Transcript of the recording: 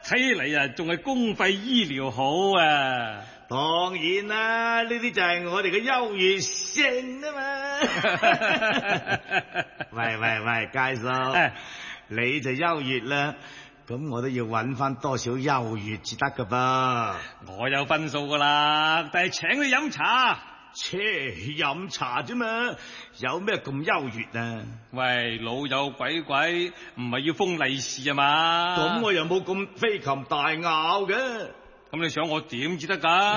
睇嚟啊，仲係公費醫療好啊！ 當然啦，呢啲就係我哋嘅優越性啊嘛！喂，介叔，你就優越啦，咁我都要揾翻多少優越至得噶噃？ 我有分數噶啦，但係請你飲茶。 飲茶啫嘛，有咩咁優越啊？ 喂，老友鬼，唔係要封利是啊嘛？ 咁我又冇咁飛禽大咬嘅。 咁你想我點至得噶？